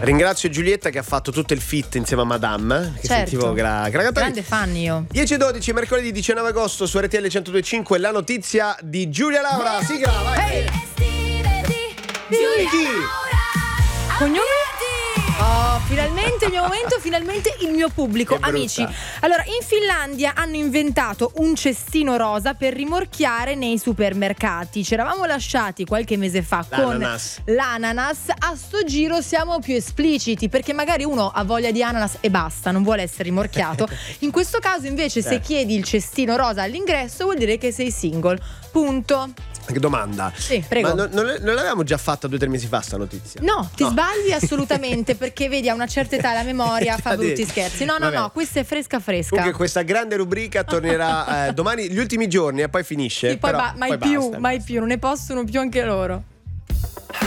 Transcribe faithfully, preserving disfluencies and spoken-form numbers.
Ringrazio Giulietta che ha fatto tutto il fit insieme a Madame, che Certo. sentivo che era, che era cantante. Grande fan io. dieci e dodici, mercoledì diciannove agosto su R T L centodue e cinque, la notizia di Giulia Laura. Sigla, vai. Hey. Di chi? Cognome? Oh, finalmente il mio momento, finalmente il mio pubblico. Che brutta. Amici, allora in Finlandia hanno inventato un cestino rosa per rimorchiare nei supermercati. Ci eravamo lasciati qualche mese fa L'ananas. con l'ananas. A sto giro siamo più espliciti, perché magari uno ha voglia di ananas e basta, non vuole essere rimorchiato. In questo caso invece se Eh. chiedi il cestino rosa all'ingresso vuol dire che sei single. Punto. Che domanda. Sì, prego. Ma non, non, non l'avevamo già fatta due o tre mesi fa sta notizia? No, ti No. sbagli assolutamente, perché vedi a una certa età la memoria fa Già brutti detto. scherzi. No, no, Vabbè. no, questa è fresca fresca. Comunque questa grande rubrica tornerà eh, domani, gli ultimi giorni, e poi finisce. Sì, poi però, ba- mai poi più, basta. mai più, non ne possono più anche loro.